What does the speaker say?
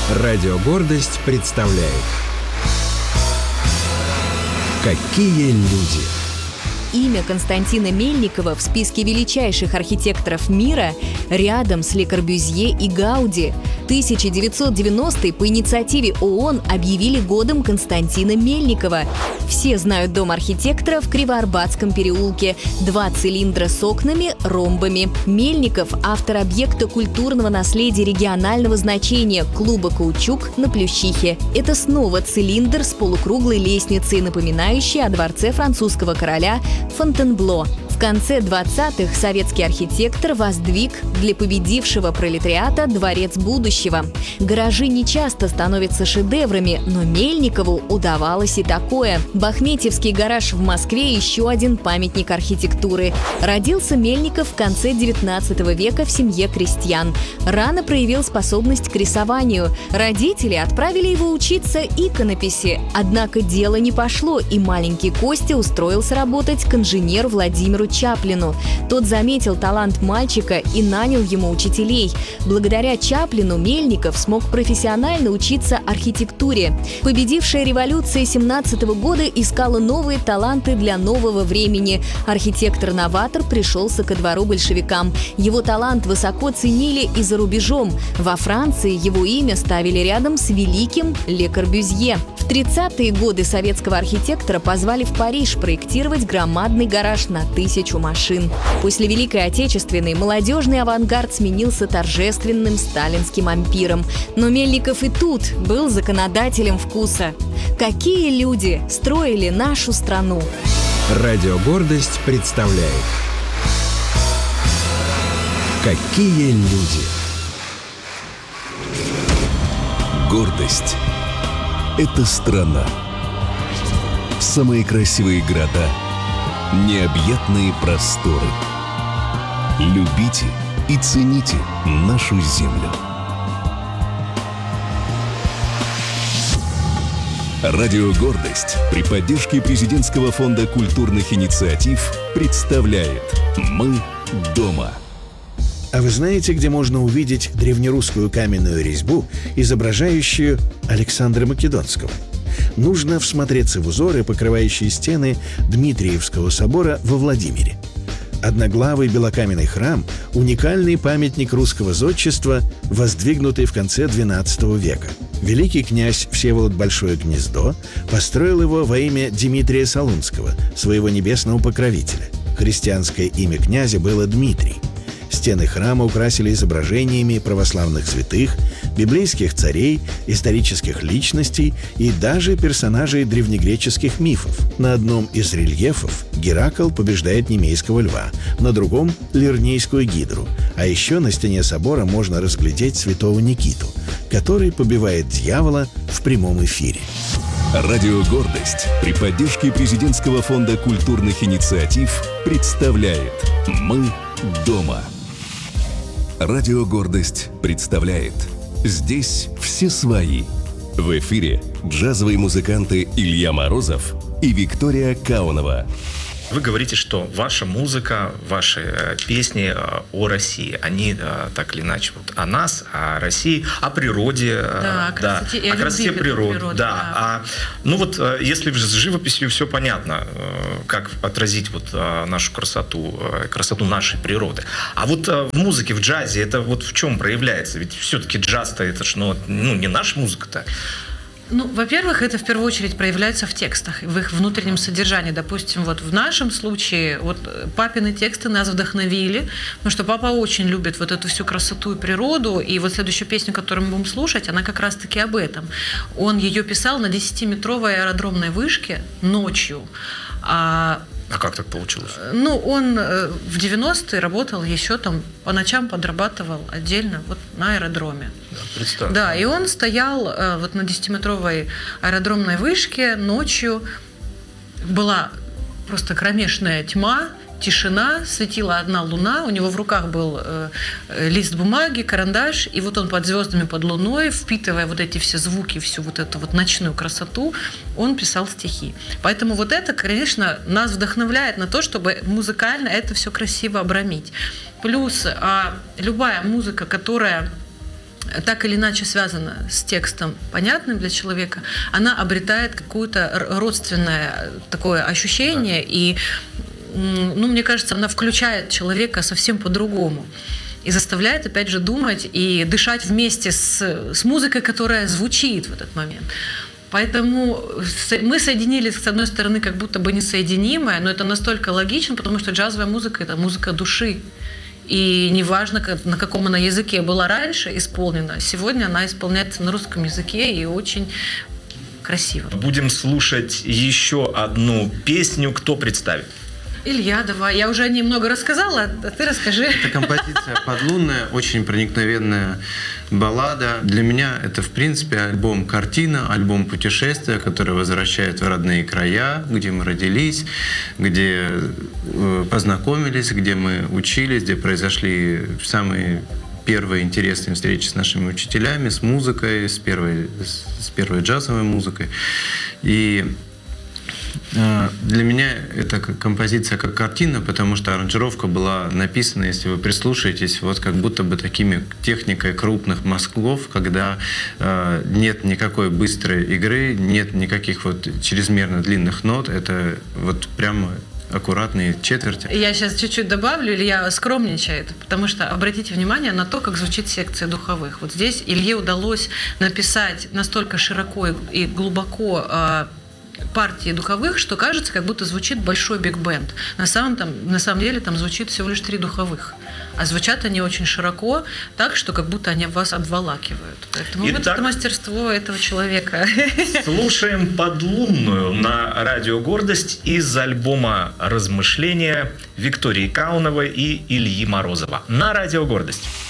Радио «Гордость» представляет «Какие люди». Имя Константина Мельникова в списке величайших архитекторов мира рядом с Ле Корбюзье и Гауди. 1990-й по инициативе ООН объявили годом Константина Мельникова. Все знают дом архитектора в Кривоарбатском переулке. 2 цилиндра с окнами, ромбами. Мельников – автор объекта культурного наследия регионального значения клуба «Каучук» на Плющихе. Это снова цилиндр с полукруглой лестницей, напоминающий о дворце французского короля Фонтенбло. В конце 20-х советский архитектор воздвиг для победившего пролетариата дворец будущего. Гаражи не часто становятся шедеврами, но Мельникову удавалось и такое. Бахметьевский гараж в Москве – еще один памятник архитектуры. Родился Мельников в конце 19 века в семье крестьян. Рано проявил способность к рисованию. Родители отправили его учиться иконописи. Однако дело не пошло, и маленький Костя устроился работать к инженеру Владимиру Чаплину. Тот заметил талант мальчика и нанял ему учителей. Благодаря Чаплину Мельников смог профессионально учиться архитектуре. Победившая революция 17-го года искала новые таланты для нового времени. Архитектор-новатор пришелся ко двору большевикам. Его талант высоко ценили и за рубежом. Во Франции его имя ставили рядом с великим Ле Корбюзье. В 30-е годы советского архитектора позвали в Париж проектировать громадный гараж на 1000 машин. После Великой Отечественной молодежный авангард сменился торжественным сталинским ампиром. Но Мельников и тут был законодателем вкуса. Какие люди строили нашу страну? Радио «Гордость» представляет «Какие люди». Гордость – это страна. Самые красивые города, необъятные просторы. Любите и цените нашу землю. Радио «Гордость» при поддержке Президентского фонда культурных инициатив представляет «Мы дома». А вы знаете, где можно увидеть древнерусскую каменную резьбу, изображающую Александра Македонского? Нужно всмотреться в узоры, покрывающие стены Дмитриевского собора во Владимире. Одноглавый белокаменный храм – уникальный памятник русского зодчества, воздвигнутый в конце XII века. Великий князь Всеволод Большое Гнездо построил его во имя Дмитрия Солунского, своего небесного покровителя. Христианское имя князя было Дмитрий. Стены храма украсили изображениями православных святых, библейских царей, исторических личностей и даже персонажей древнегреческих мифов. На одном из рельефов Геракл побеждает немейского льва, на другом – Лирнейскую гидру. А еще на стене собора можно разглядеть святого Никиту, который побивает дьявола в прямом эфире. Радио «Гордость» при поддержке Президентского фонда культурных инициатив представляет «Мы дома». Радио «Гордость» представляет «Здесь все свои». В эфире джазовые музыканты Илья Морозов и Виктория Каунова. Вы говорите, что ваша музыка, ваши песни о России, они так или иначе вот о нас, о России, о природе, о красоте природы. Да. Ну вот если с живописью все понятно, как отразить вот нашу красоту нашей природы. А вот в музыке, в джазе это вот в чем проявляется? Ведь все-таки джаз-то это ж, не наша музыка-то. Ну, во-первых, это в первую очередь проявляется в текстах, в их внутреннем содержании. Допустим, вот в нашем случае вот папины тексты нас вдохновили, потому что папа очень любит вот эту всю красоту и природу, и вот следующую песню, которую мы будем слушать, она как раз-таки об этом. Он ее писал на 10-метровой аэродромной вышке ночью. А как так получилось? Ну, он в 90-е работал еще там, по ночам подрабатывал отдельно вот на аэродроме. Представь. Да, и он стоял вот на 10-метровой аэродромной вышке ночью. Была просто кромешная тьма, тишина, светила одна луна, у него в руках был лист бумаги, карандаш, и вот он под звездами, под луной, впитывая вот эти все звуки, всю вот эту вот ночную красоту, он писал стихи. Поэтому вот это, конечно, нас вдохновляет на то, чтобы музыкально это все красиво обрамить. Плюс любая музыка, которая так или иначе связана с текстом, понятным для человека, она обретает какое-то родственное такое ощущение, и, ну, мне кажется, она включает человека совсем по-другому. И заставляет, опять же, думать и дышать вместе с музыкой, которая звучит в этот момент. Поэтому мы соединились, с одной стороны, как будто бы несоединимое, но это настолько логично, потому что джазовая музыка – это музыка души. И неважно, на каком она языке была раньше исполнена, сегодня она исполняется на русском языке и очень красиво. Будем слушать еще одну песню. Кто представит? Илья, давай. Я уже немного рассказала, а ты расскажи. Это композиция «Подлунная», очень проникновенная баллада. Для меня это, в принципе, альбом «Картина», альбом «Путешествия», который возвращает в родные края, где мы родились, где познакомились, где мы учились, где произошли самые первые интересные встречи с нашими учителями, с музыкой, с первой джазовой музыкой. И для меня эта композиция как картина, потому что аранжировка была написана, если вы прислушаетесь, вот как будто бы такими техникой крупных мазков, когда нет никакой быстрой игры, нет никаких вот чрезмерно длинных нот, это вот прямо аккуратные четверти. Я сейчас чуть-чуть добавлю, Илья скромничает, потому что обратите внимание на то, как звучит секция духовых. Вот здесь Илье удалось написать настолько широко и глубоко партии духовых, что кажется, как будто звучит большой биг-бенд. На самом деле там звучит всего лишь 3 духовых. А звучат они очень широко, так, что как будто они вас обволакивают. Поэтому вот это мастерство этого человека. Слушаем «Подлунную» на радио «Гордость» из альбома «Размышления» Виктории Кауновой и Ильи Морозова на радио «Гордость».